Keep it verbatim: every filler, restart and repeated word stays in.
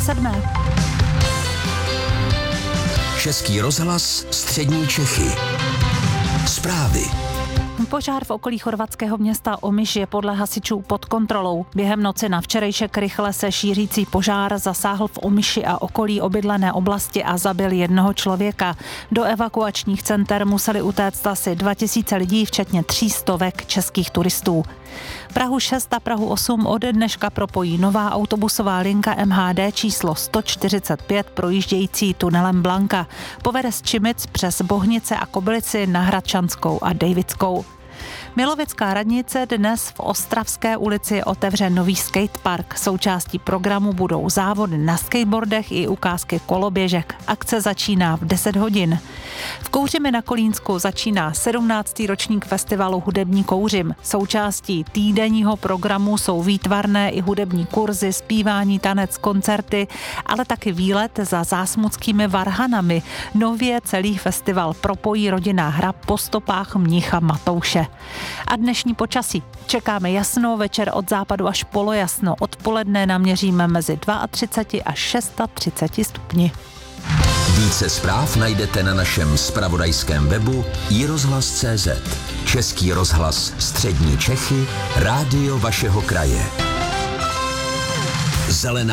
sedmé. Český rozhlas Střední Čechy. Zprávy. Požár v okolí chorvatského města Omiš je podle hasičů pod kontrolou. Během noci na včerejšek rychle se šířící požár zasáhl v Omiši a okolí obydlené oblasti a zabil jednoho člověka. Do evakuačních center museli utéct asi dva tisíce lidí, včetně tří stovek českých turistů. Prahu šest a Prahu osm ode dneška propojí nová autobusová linka M H D číslo sto čtyřicet pět projíždějící tunelem Blanka. Povede z Čimic přes Bohnice a Kobylici na Hradčanskou a Dejvickou. Milovická radnice dnes v Ostravské ulici otevře nový skatepark. Součástí programu budou závody na skateboardech i ukázky koloběžek. Akce začíná v deset hodin. V Kouřimi na Kolínsku začíná sedmnáctý ročník festivalu Hudební kouřim. Součástí týdenního programu jsou výtvarné i hudební kurzy, zpívání, tanec, koncerty, ale taky výlet za zásmuckými varhanami. Nově celý festival propojí rodinná hra po stopách mnicha Matouše. A dnešní počasí. Čekáme jasno, večer od západu až polojasno. Odpoledne naměříme mezi třicet dva až třicet šest stupni. Více zpráv najdete na našem zpravodajském webu i rozhlas tečka cé zet. Český rozhlas Střední Čechy, rádio vašeho kraje. Zelená